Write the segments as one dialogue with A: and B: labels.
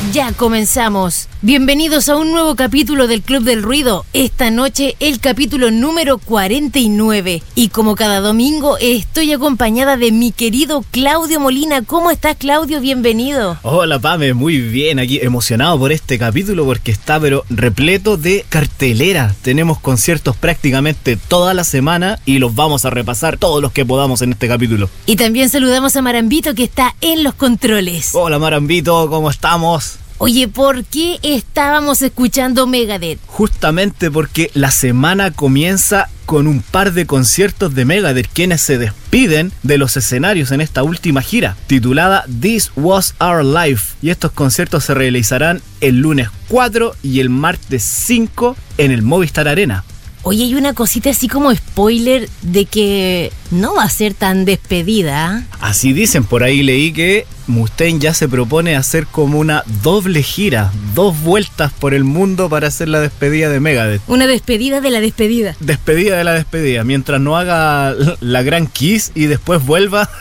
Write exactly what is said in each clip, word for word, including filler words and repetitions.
A: Ya comenzamos. Bienvenidos a un nuevo capítulo del Club del Ruido. Esta noche el capítulo número cuarenta y nueve. Y como cada domingo estoy acompañada de mi querido Claudio Molina. ¿Cómo estás, Claudio? Bienvenido.
B: Hola, Pame, muy bien. Aquí emocionado por este capítulo porque está pero repleto de cartelera. Tenemos conciertos prácticamente toda la semana y los vamos a repasar todos los que podamos en este capítulo.
A: Y también saludamos a Marambito, que está en los controles.
B: Hola, Marambito, ¿cómo estamos?
A: Oye, ¿por qué estábamos escuchando Megadeth?
B: Justamente porque la semana comienza con un par de conciertos de Megadeth, quienes se despiden de los escenarios en esta última gira, titulada This Was Our Life. Y estos conciertos se realizarán el lunes cuatro y el martes cinco en el Movistar Arena.
A: Oye, hay una cosita así como spoiler de que no va a ser tan despedida.
B: Así dicen, por ahí leí que Mustaine ya se propone hacer como una doble gira, dos vueltas por el mundo para hacer la despedida de Megadeth.
A: Una despedida de la despedida.
B: Despedida de la despedida, mientras no haga la gran Kiss y después vuelva.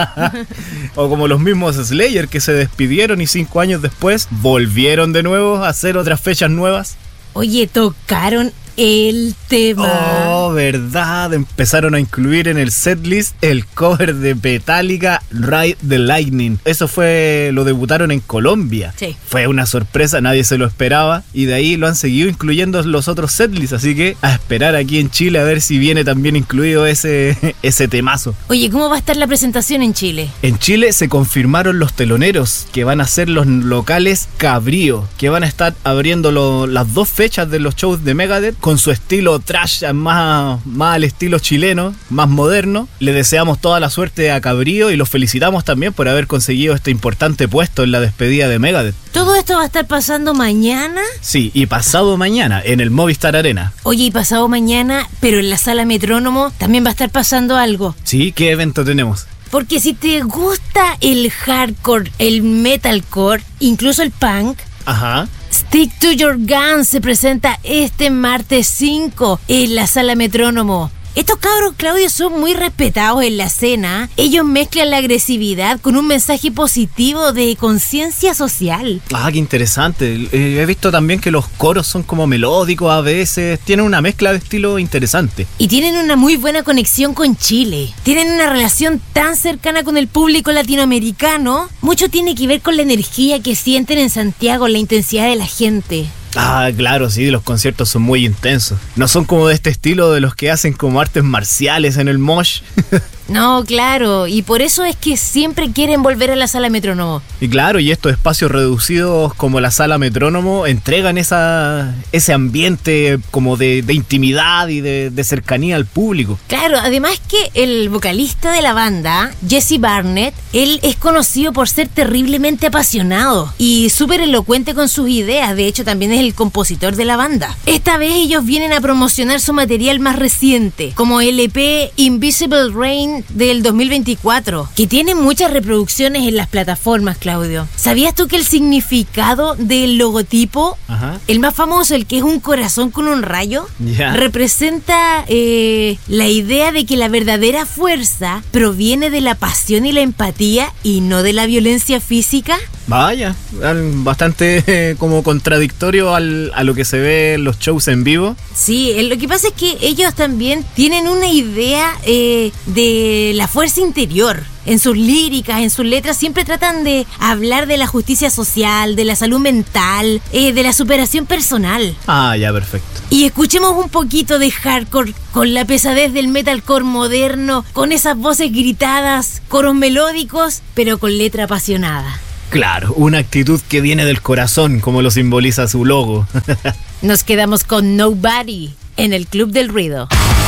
B: O como los mismos Slayer que se despidieron y cinco años después volvieron de nuevo a hacer otras fechas nuevas.
A: Oye, tocaron el tema.
B: Oh, verdad, empezaron a incluir en el setlist el cover de Metallica, Ride the Lightning. Eso fue, lo debutaron en Colombia.
A: Sí.
B: Fue una sorpresa, nadie se lo esperaba y de ahí lo han seguido incluyendo los otros setlists, así que a esperar aquí en Chile a ver si viene también incluido ese, ese temazo.
A: Oye, ¿cómo va a estar la presentación en Chile?
B: En Chile se confirmaron los teloneros, que van a ser los locales Cabrío, que van a estar abriendo lo, las dos fechas de los shows de Megadeth con su estilo trash, más, más al estilo chileno, más moderno. Le deseamos toda la suerte a Cabrío y los felicitamos también por haber conseguido este importante puesto en la despedida de Megadeth.
A: ¿Todo esto va a estar pasando mañana?
B: Sí, y pasado mañana en el Movistar Arena.
A: Oye, y pasado mañana, pero en la sala Metrónomo también va a estar pasando algo.
B: Sí, ¿qué evento tenemos?
A: Porque si te gusta el hardcore, el metalcore, incluso el punk,
B: ajá,
A: Stick to Your Guns se presenta este martes cinco en la sala Metrónomo. Estos cabros, Claudio, son muy respetados en la escena. Ellos mezclan la agresividad con un mensaje positivo de conciencia social.
B: Ah, qué interesante. Eh, he visto también que los coros son como melódicos a veces. Tienen una mezcla de estilo interesante.
A: Y tienen una muy buena conexión con Chile. Tienen una relación tan cercana con el público latinoamericano. Mucho tiene que ver con la energía que sienten en Santiago, la intensidad de la gente.
B: Ah, claro, sí, los conciertos son muy intensos. No son como de este estilo de los que hacen como artes marciales en el mosh.
A: No, claro, y por eso es que siempre quieren volver a la sala Metrónomo.
B: Y claro, y estos espacios reducidos como la sala Metrónomo entregan esa, ese ambiente como de, de intimidad y de, de cercanía al público.
A: Claro, además que el vocalista de la banda, Jesse Barnett, él es conocido por ser terriblemente apasionado y súper elocuente con sus ideas. De hecho, también es el compositor de la banda. Esta vez ellos vienen a promocionar su material más reciente, como el E P Invisible Rain del dos mil veinticuatro, que tiene muchas reproducciones en las plataformas, Claudio. ¿Sabías tú que el significado del logotipo,
B: ajá,
A: el más famoso, el que es un corazón con un rayo,
B: yeah,
A: representa eh, la idea de que la verdadera fuerza proviene de la pasión y la empatía y no de la violencia física?
B: Vaya, bastante eh, como contradictorio al, a lo que se ve en los shows en vivo.
A: Sí, lo que pasa es que ellos también tienen una idea eh, de la fuerza interior. En sus líricas, en sus letras, siempre tratan de hablar de la justicia social, de la salud mental, eh, de la superación personal.
B: Ah, ya, perfecto.
A: Y escuchemos un poquito de hardcore con la pesadez del metalcore moderno, con esas voces gritadas, coros melódicos, pero con letra apasionada.
B: Claro, una actitud que viene del corazón, como lo simboliza su logo.
A: Nos quedamos con Nobody en el Club del Ruido.